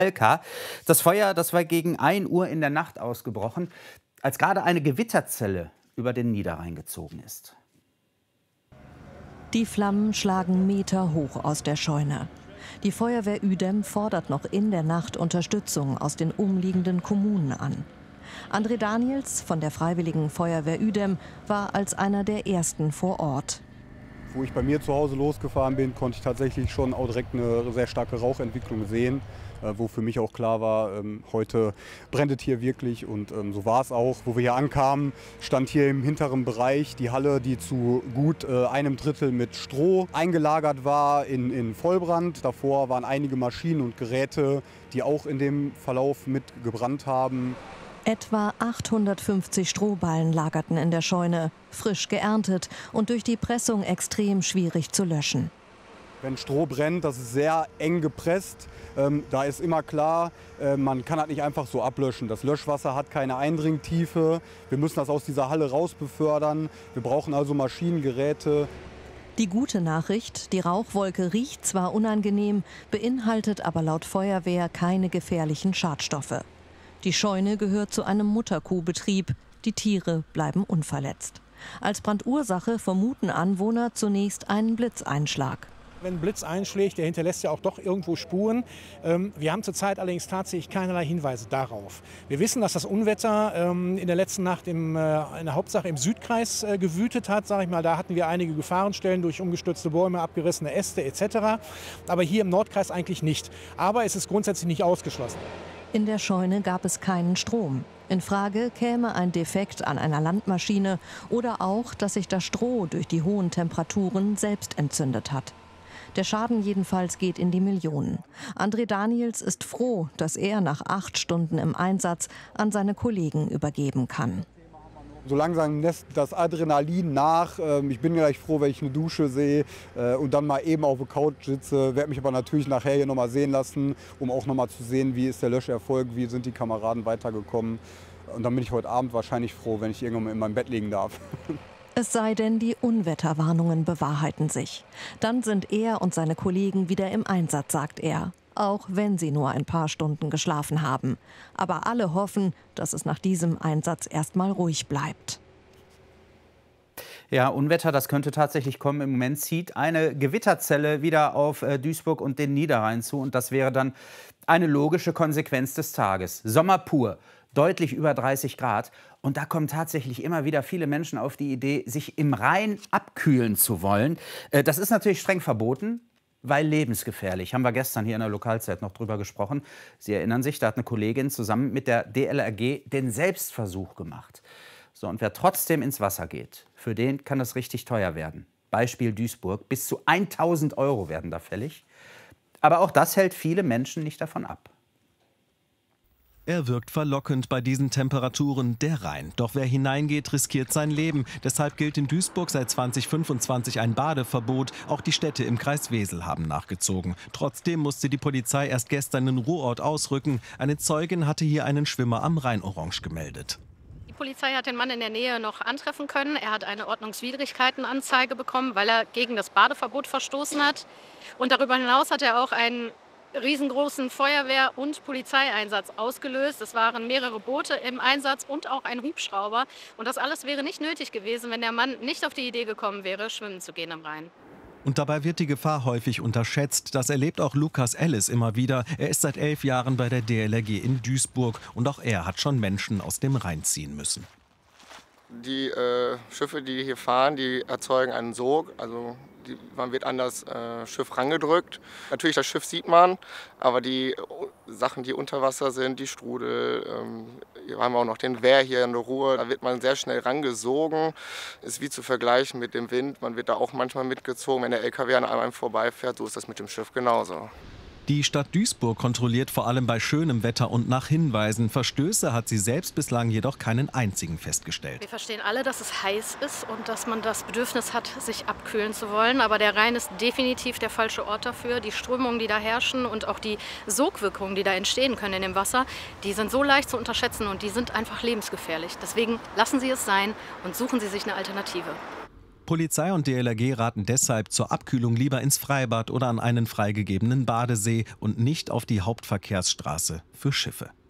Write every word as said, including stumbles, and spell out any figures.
Das Feuer, das war gegen ein Uhr in der Nacht ausgebrochen, als gerade eine Gewitterzelle über den Niederrhein gezogen ist. Die Flammen schlagen Meter hoch aus der Scheune. Die Feuerwehr Uedem fordert noch in der Nacht Unterstützung aus den umliegenden Kommunen an. André Daniels von der Freiwilligen Feuerwehr Uedem war als einer der ersten vor Ort. Wo ich bei mir zu Hause losgefahren bin, konnte ich tatsächlich schon auch direkt eine sehr starke Rauchentwicklung sehen, äh, wo für mich auch klar war, ähm, heute brennt es hier wirklich, und ähm, so war es auch. Wo wir hier ankamen, stand hier im hinteren Bereich die Halle, die zu gut äh, einem Drittel mit Stroh eingelagert war, in, in Vollbrand. Davor waren einige Maschinen und Geräte, die auch in dem Verlauf mit gebrannt haben. Etwa achthundertfünfzig Strohballen lagerten in der Scheune, frisch geerntet und durch die Pressung extrem schwierig zu löschen. Wenn Stroh brennt, das ist sehr eng gepresst. Ähm, da ist immer klar, äh, man kann das nicht einfach so ablöschen. Das Löschwasser hat keine Eindringtiefe. Wir müssen das aus dieser Halle raus befördern. Wir brauchen also Maschinen, Geräte. Die gute Nachricht, die Rauchwolke riecht zwar unangenehm, beinhaltet aber laut Feuerwehr keine gefährlichen Schadstoffe. Die Scheune gehört zu einem Mutterkuhbetrieb. Die Tiere bleiben unverletzt. Als Brandursache vermuten Anwohner zunächst einen Blitzeinschlag. Wenn ein Blitz einschlägt, der hinterlässt ja auch doch irgendwo Spuren. Wir haben zurzeit allerdings tatsächlich keinerlei Hinweise darauf. Wir wissen, dass das Unwetter in der letzten Nacht im, in der Hauptsache im Südkreis gewütet hat. Sag ich mal, da hatten wir einige Gefahrenstellen durch umgestürzte Bäume, abgerissene Äste et cetera. Aber hier im Nordkreis eigentlich nicht. Aber es ist grundsätzlich nicht ausgeschlossen. In der Scheune gab es keinen Strom. In Frage käme ein Defekt an einer Landmaschine oder auch, dass sich das Stroh durch die hohen Temperaturen selbst entzündet hat. Der Schaden jedenfalls geht in die Millionen. André Daniels ist froh, dass er nach acht Stunden im Einsatz an seine Kollegen übergeben kann. So langsam lässt das Adrenalin nach. Ich bin gleich froh, wenn ich eine Dusche sehe und dann mal eben auf der Couch sitze. Werde mich aber natürlich nachher hier noch mal sehen lassen, um auch noch mal zu sehen, wie ist der Löscherfolg, wie sind die Kameraden weitergekommen. Und dann bin ich heute Abend wahrscheinlich froh, wenn ich irgendwann in meinem Bett liegen darf. Es sei denn, die Unwetterwarnungen bewahrheiten sich. Dann sind er und seine Kollegen wieder im Einsatz, sagt er. Auch wenn sie nur ein paar Stunden geschlafen haben. Aber alle hoffen, dass es nach diesem Einsatz erstmal ruhig bleibt. Ja, Unwetter, das könnte tatsächlich kommen. Im Moment zieht eine Gewitterzelle wieder auf äh, Duisburg und den Niederrhein zu. Und das wäre dann eine logische Konsequenz des Tages. Sommer pur, deutlich über dreißig Grad. Und da kommen tatsächlich immer wieder viele Menschen auf die Idee, sich im Rhein abkühlen zu wollen. Äh, das ist natürlich streng verboten. Weil lebensgefährlich. Haben wir gestern hier in der Lokalzeit noch drüber gesprochen. Sie erinnern sich, da hat eine Kollegin zusammen mit der D L R G den Selbstversuch gemacht. So, und wer trotzdem ins Wasser geht, für den kann es richtig teuer werden. Beispiel Duisburg, bis zu tausend Euro werden da fällig. Aber auch das hält viele Menschen nicht davon ab. Er wirkt verlockend bei diesen Temperaturen, der Rhein. Doch wer hineingeht, riskiert sein Leben. Deshalb gilt in Duisburg seit zweitausendfünfundzwanzig ein Badeverbot. Auch die Städte im Kreis Wesel haben nachgezogen. Trotzdem musste die Polizei erst gestern in den Ruhrort ausrücken. Eine Zeugin hatte hier einen Schwimmer am Rhein-Orange gemeldet. Die Polizei hat den Mann in der Nähe noch antreffen können. Er hat eine Ordnungswidrigkeitenanzeige bekommen, weil er gegen das Badeverbot verstoßen hat. Und darüber hinaus hat er auch einen riesengroßen Feuerwehr- und Polizeieinsatz ausgelöst. Es waren mehrere Boote im Einsatz und auch ein Hubschrauber. Und das alles wäre nicht nötig gewesen, wenn der Mann nicht auf die Idee gekommen wäre, schwimmen zu gehen am Rhein. Und dabei wird die Gefahr häufig unterschätzt. Das erlebt auch Lukas Ellis immer wieder. Er ist seit elf Jahren bei der D L R G in Duisburg. Und auch er hat schon Menschen aus dem Rhein ziehen müssen. Die äh, Schiffe, die hier fahren, die erzeugen einen Sog. Also die, man wird an das äh, Schiff rangedrückt. Natürlich, das Schiff sieht man, aber die Sachen, die unter Wasser sind, die Strudel, ähm, wir haben auch noch den Wehr hier in der Ruhr, da wird man sehr schnell rangesogen. Ist wie zu vergleichen mit dem Wind. Man wird da auch manchmal mitgezogen, wenn der L K W an einem vorbeifährt. So ist das mit dem Schiff genauso. Die Stadt Duisburg kontrolliert vor allem bei schönem Wetter und nach Hinweisen. Verstöße hat sie selbst bislang jedoch keinen einzigen festgestellt. Wir verstehen alle, dass es heiß ist und dass man das Bedürfnis hat, sich abkühlen zu wollen. Aber der Rhein ist definitiv der falsche Ort dafür. Die Strömungen, die da herrschen und auch die Sogwirkungen, die da entstehen können in dem Wasser, die sind so leicht zu unterschätzen und die sind einfach lebensgefährlich. Deswegen lassen Sie es sein und suchen Sie sich eine Alternative. Polizei und D L R G raten deshalb zur Abkühlung lieber ins Freibad oder an einen freigegebenen Badesee und nicht auf die Hauptverkehrsstraße für Schiffe.